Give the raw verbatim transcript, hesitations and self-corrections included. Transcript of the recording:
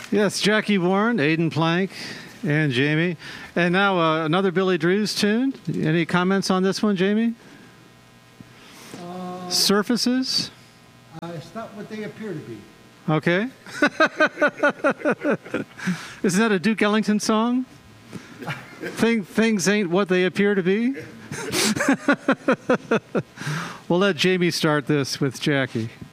Yes, Jackie Warren, Aidan Plank, and Jamie. And now uh, another Billy Drewes tune. Any comments on this one, Jamie? Uh, Surfaces? Uh, it's not what they appear to be. Okay. Isn't that a Duke Ellington song? Thing, things ain't what they appear to be. We'll let Jamie start this with Jackie.